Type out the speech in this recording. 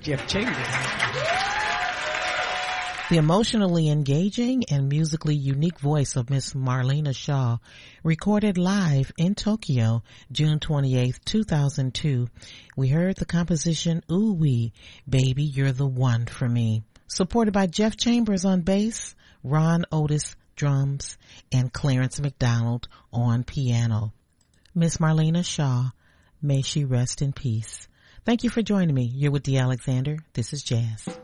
Jeff Chambers. The emotionally engaging and musically unique voice of Miss Marlena Shaw, recorded live in Tokyo, June 28, 2002. We heard the composition Ooh Wee, Baby You're the One for Me, supported by Jeff Chambers on bass, Ron Otis drums, and Clarence McDonald on piano. Miss Marlena Shaw, may she rest in peace. Thank you for joining me. You're with Dee Alexander. This is Jazz.